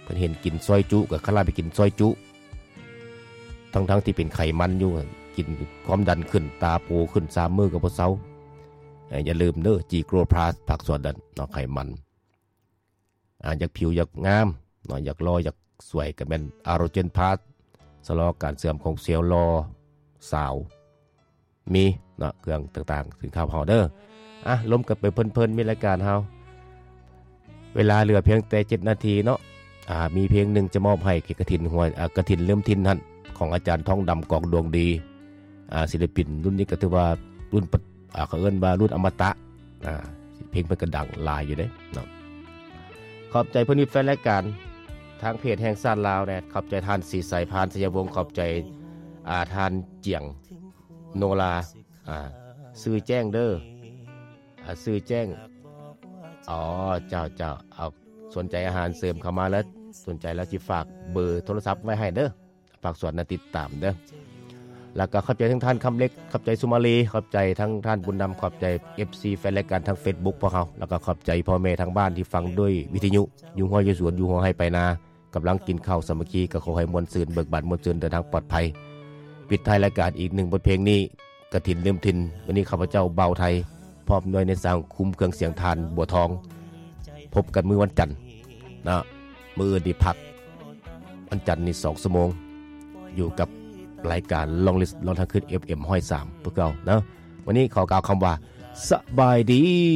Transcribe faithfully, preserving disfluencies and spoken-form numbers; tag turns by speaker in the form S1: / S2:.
S1: เพิ่นเห็นกินซอยจุก็คลาไปกินซอยจุทั้งๆที่เป็นไขมันอยู่กินความดันขึ้นตาโปขึ้นสามมื้อก็บ่เซาอย่าลืมเด้อจีโกรพลัสผักส่วนนั้นเนาะไขมันอ่าอยากผิวอยากงามเนาะอยากรออยากสวยก็แม่นอโรเจนพลัสชะลอการเสื่อมของเซลล์รอสาวมีเนาะเครื่องต่างๆสินค้าเฮาเด้ออ่ะล้มกันไปเพลินๆมีรายการเฮาเวลาเหลือเพียงแต่เจ็ดนาทีเนาะอ่ามีเพลงหนึ่งจะมอบให้กฐินหัวอ่ากฐินเริ่มทินนั่นของอาจารย์ทองดำกองดวงดีอ่าศิลปินรุ่นนี้ก็ถือว่ารุ่นอ่าเขาเอิ้นว่ารุ่นอมตะอ่าเพลงเพิ่นก็ดังหลายอยู่เด้เนาะขอบใจเพิ่นมีแฟนรายการทางเพจแห่งซ่านลาวแน่ขอบใจทานสีใสพานสยวงศ์ขอบใจอ่าทานเจียงโนลาอ่าซื้อแจ้งเด้ออ่าซื้อแจ้งอ๋อเจ้าเจ้าเอาสนใจอาหารเสริมเข้ามาแล้วสนใจแล้วสิฝากเบอร์โทรศัพท์ไว้ให้เด้อฝากส่วนน่ะติดตามเด้อแล้วก็ขอบใจทั้งท่านคำเล็กขอบใจสุมาลีขอบใจทั้งท่านบุญนำขอบใจ เอฟ ซี แฟนรายการทาง Facebook พวกเขาแล้วก็ขอบใจพ่อแม่ทางบ้านที่ฟังด้วยวิทยุอยู่ห้วยอยู่สวนอยู่หัวให้ไปนากำลังกินข้าวสามัคคีก็ขอให้มวลซืนเบิกบานมวลซืนเดินทางปลอดภัยปิดท้ายรายการอีกหนึ่งบทเพลงนี้กฐินลืมถิ่นวันนี้ข้าพเจ้าเบาไทยพร้อมด้วยในสางคุมเครื่องเสียงทานบัวทองพบกันมื้อวันจันทร์นะมื้ออื่นที่พักวันจันทร์นี่สองชั่วโมงอยู่กับรายการลองลิสต์ลองทางขึ้น เอฟ เอ็ม ห้อยสามพวกเราเนาะวันนี้ขอกล่าวคำว่าสบายดี